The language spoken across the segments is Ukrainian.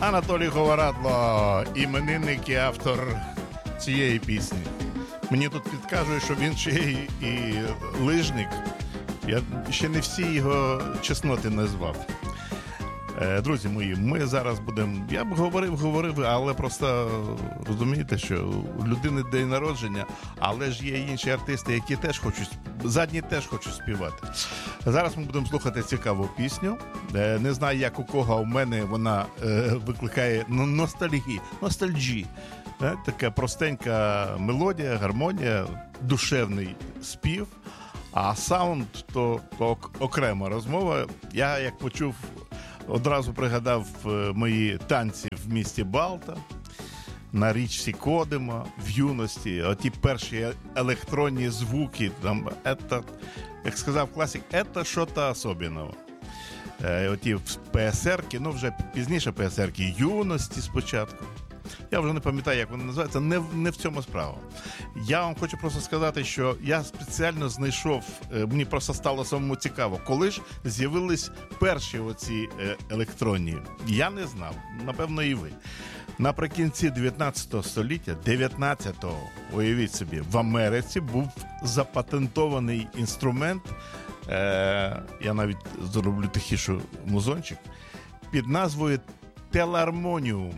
Анатолій Говорадло, іменинник і автор цієї пісні. Мені тут підказують, що він ще і лижник. Я ще не всі його чесноти назвав. Друзі мої, ми зараз будемо... Я б говорив, але просто розумієте, що у людини день народження, але ж є інші артисти, які теж хочуть, задні теж хочуть співати. Зараз ми будемо слухати цікаву пісню. Не знаю, як у кого, а у мене вона викликає ностальджі. Така простенька мелодія, гармонія, душевний спів, а саунд – то окрема розмова. Я, як почув, одразу пригадав мої танці в місті Балта, на річці Кодима, в юності. Оті перші електронні звуки, там, як сказав класик, це щось особливе. Оті ПСРки, ну вже пізніше ПСРки, юності спочатку. Я вже не пам'ятаю, як вони називаються, не в цьому справа. Я вам хочу просто сказати, що я спеціально знайшов, мені просто стало самому цікаво, коли ж з'явились перші оці електронні. Я не знав, напевно і ви. Наприкінці 19 століття, 19-го, уявіть собі, в Америці був запатентований інструмент, я навіть зроблю тихішу музончик, під назвою телармоніум.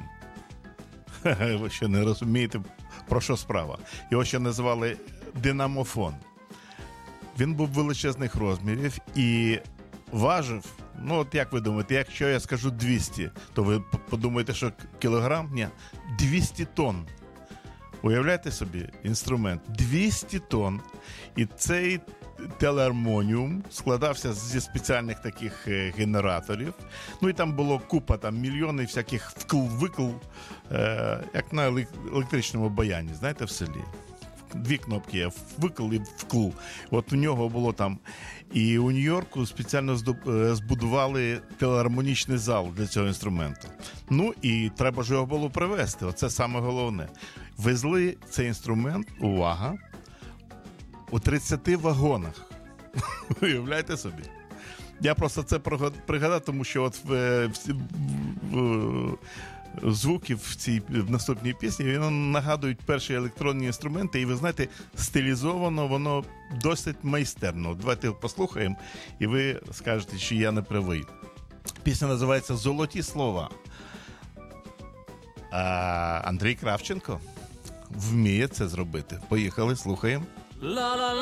Ви ще не розумієте, про що справа. Його ще називали динамофон. Він був величезних розмірів і важив, ну от як ви думаєте, якщо я скажу 200, то ви подумаєте, що кілограм? Ні, 200 тонн. Уявляєте собі інструмент? 200 тонн. І цей телармоніум складався зі спеціальних таких генераторів. Ну і там було купа, там мільйони всяких вкл, як на електричному баяні, знаєте, в селі. Дві кнопки є, викл і вкл. От у нього було там. І у Нью-Йорку спеціально збудували телармонічний зал для цього інструменту. Ну і треба ж його було привезти, оце саме головне. Везли цей інструмент, увага, у 30 вагонах. Уявляєте собі? Я просто це пригадав, тому що от звуки в наступній пісні вони нагадують перші електронні інструменти, і ви знаєте, стилізовано воно досить майстерно. Давайте послухаємо, і ви скажете, що я не правий. Пісня називається «Золоті слова». А Андрій Кравченко вміє це зробити. Поїхали, слухаємо.